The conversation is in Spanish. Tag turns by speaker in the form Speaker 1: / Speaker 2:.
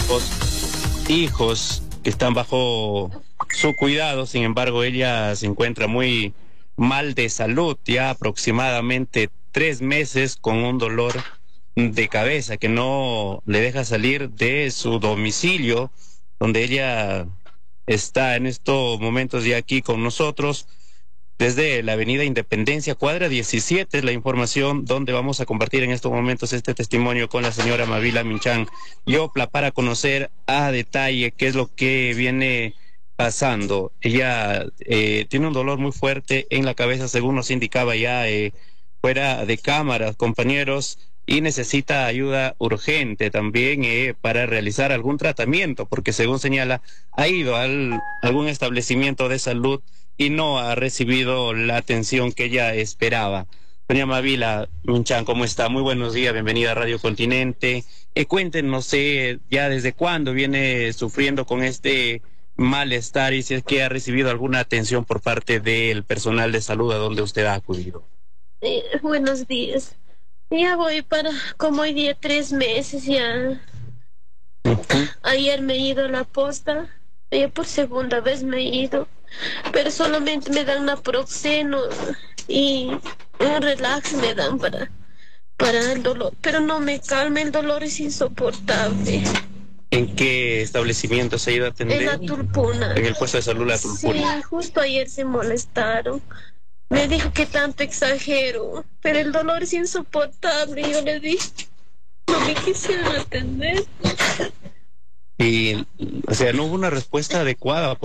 Speaker 1: hijos que están bajo su cuidado. Sin embargo, ella se encuentra muy mal de salud, ya aproximadamente 3 meses con un dolor de cabeza que no le deja salir de su domicilio, donde ella está en estos momentos ya aquí con nosotros. Desde la Avenida Independencia, cuadra 17, es la información donde vamos a compartir en estos momentos este testimonio con la señora Mavila Minchán Yopla para conocer a detalle qué es lo que viene pasando. Ella tiene un dolor muy fuerte en la cabeza, según nos indicaba ya fuera de cámaras, compañeros, y necesita ayuda urgente también para realizar algún tratamiento, porque según señala, ha ido a algún establecimiento de salud y no ha recibido la atención que ella esperaba. Doña Mavila Minchán, ¿cómo está? Muy buenos días, bienvenida a Radio Continente. Cuéntenos ya desde cuándo viene sufriendo con este malestar y si es que ha recibido alguna atención por parte del personal de salud a donde usted ha acudido.
Speaker 2: Buenos días. Ya voy para como hoy día 3 meses ya. Ayer me he ido a la posta, ya por segunda vez me he ido, pero solamente me dan naproxeno y un relax me dan para el dolor, pero no me calma, el dolor es insoportable.
Speaker 1: ¿En qué establecimiento se ha ido a atender?
Speaker 2: En la Tulpuna.
Speaker 1: En el puesto de salud La Tulpuna.
Speaker 2: Sí, justo ayer se molestaron. Me dijo que tanto exagero, pero el dolor es insoportable. Yo le dije, no me quisieron atender.
Speaker 1: Y, o sea, no hubo una respuesta adecuada.